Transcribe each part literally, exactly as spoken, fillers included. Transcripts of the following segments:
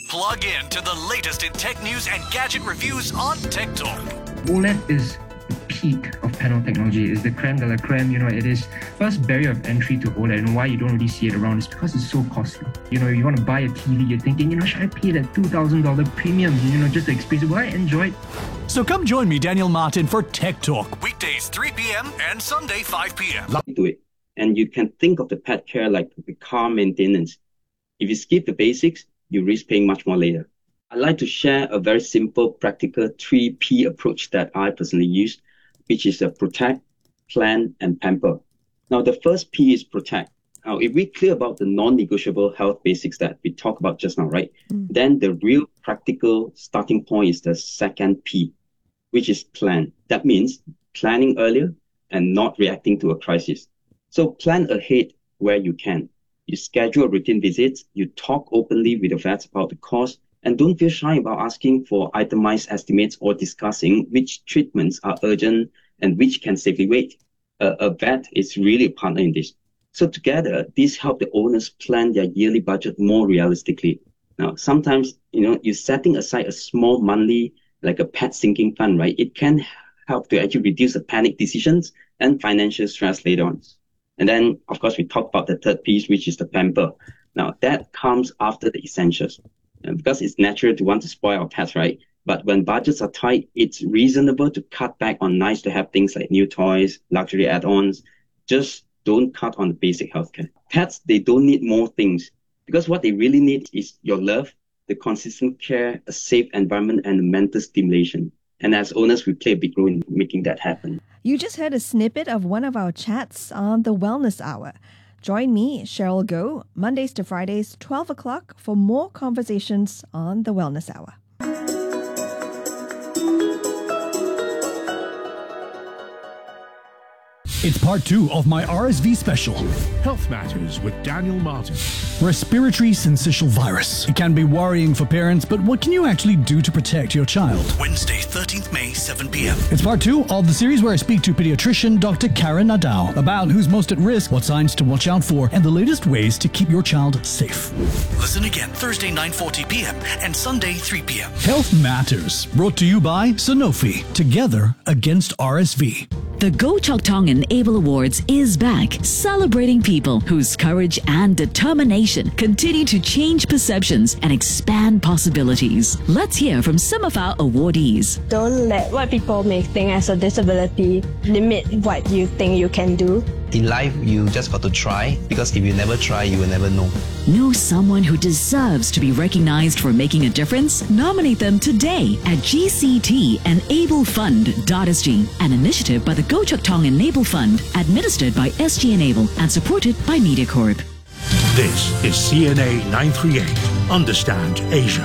Plug in to the latest in tech news and gadget reviews on Tech Talk. OLED is the peak of panel technology. It's the creme de la creme. You know, it is first barrier of entry to OLED, and why you don't really see it around is because it's so costly. You know, you want to buy a T V, you're thinking, you know, should I pay that two thousand dollars premium, you know, just to experience it? Will I enjoy it? So come join me, Daniel Martin, for Tech Talk, weekdays three p.m. and Sunday five p.m. Do it. And you can think of the pet care like the car maintenance. If you skip the basics, you risk paying much more later. I'd like to share a very simple, practical three P approach that I personally use, which is a protect, plan, and pamper. Now, the first P is protect. Now, if we clear about the non-negotiable health basics that we talked about just now, right, mm. then the real practical starting point is the second P, which is plan. That means planning earlier and not reacting to a crisis. So plan ahead where you can. You schedule routine visits, you talk openly with your vets about the cost, and don't feel shy about asking for itemized estimates or discussing which treatments are urgent and which can safely wait. Uh, a vet is really a partner in this. So together, these help the owners plan their yearly budget more realistically. Now, sometimes, you know, you're setting aside a small monthly, like a pet sinking fund, right? It can help to actually reduce the panic decisions and financial stress later on. And then, of course, we talk about the third piece, which is the pamper. Now, that comes after the essentials. And because it's natural to want to spoil our pets, right? But when budgets are tight, it's reasonable to cut back on nice-to-have things like new toys, luxury add-ons. Just don't cut on the basic healthcare. Pets, they don't need more things because what they really need is your love, the consistent care, a safe environment, and mental stimulation. And as owners, we play a big role in making that happen. You just heard a snippet of one of our chats on the Wellness Hour. Join me, Cheryl Goh, Mondays to Fridays, twelve o'clock, for more conversations on the Wellness Hour. It's part two of my R S V special. Health Matters with Daniel Martin. Respiratory syncytial virus. It can be worrying for parents, but what can you actually do to protect your child? Wednesday, thirteenth May, seven p.m. It's part two of the series where I speak to pediatrician Doctor Karen Nadao about who's most at risk, what signs to watch out for, and the latest ways to keep your child safe. Listen again Thursday, nine forty p.m. and Sunday, three p.m. Health Matters, brought to you by Sanofi. Together against R S V. The Go Chok Tong Enable Awards is back, celebrating people whose courage and determination continue to change perceptions and expand possibilities. Let's hear from some of our awardees. Don't let what people may think as a disability limit what you think you can do. In life, you just got to try, because if you never try, you will never know. Know someone who deserves to be recognized for making a difference? Nominate them today at G C T enable fund dot S G, an initiative by the Go Chok Tong Enable Fund, administered by S G Enable and supported by MediaCorp. This is C N A nine thirty-eight. Understand Asia.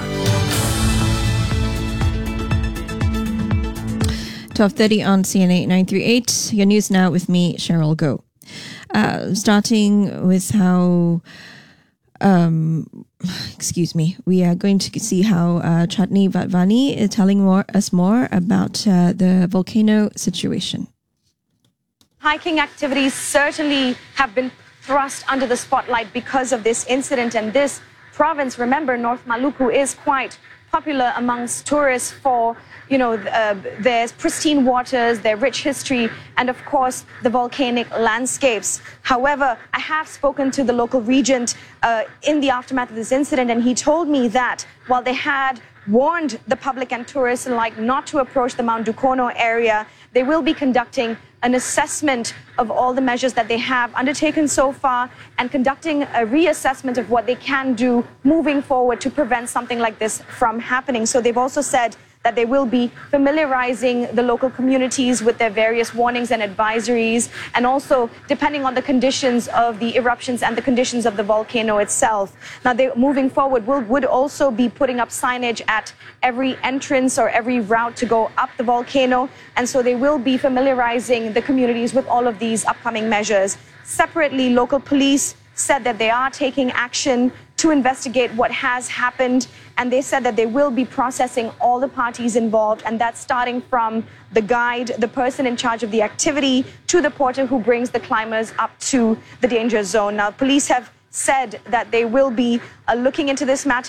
twelve thirty on C N A nine thirty-eight. Your news now with me, Cheryl Goh. Uh, starting with how, um, excuse me, we are going to see how uh, Chatni Vatvani is telling more, us more about uh, the volcano situation. Hiking activities certainly have been thrust under the spotlight because of this incident, and this province, remember, North Maluku, is quite popular amongst tourists for, you know, uh, their pristine waters, their rich history, and of course, the volcanic landscapes. However, I have spoken to the local regent uh, in the aftermath of this incident, and he told me that while they had warned the public and tourists alike not to approach the Mount Dukono area, they will be conducting an assessment of all the measures that they have undertaken so far and conducting a reassessment of what they can do moving forward to prevent something like this from happening. So they've also said that they will be familiarizing the local communities with their various warnings and advisories, and also depending on the conditions of the eruptions and the conditions of the volcano itself. Now, they, moving forward, will, would also be putting up signage at every entrance or every route to go up the volcano, and so they will be familiarizing the communities with all of these upcoming measures. Separately, local police said that they are taking action to investigate what has happened, and they said that they will be processing all the parties involved, and that's starting from the guide, the person in charge of the activity, to the porter who brings the climbers up to the danger zone. Now, police have said that they will be uh, looking into this matter